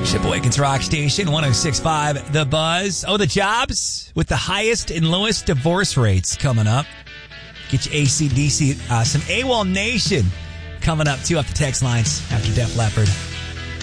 Shipawakens Rock Station 106.5 The Buzz. Oh, the jobs with the highest and lowest divorce rates coming up. Get your AC/DC, some AWOL Nation coming up too off the text lines after Def Leppard.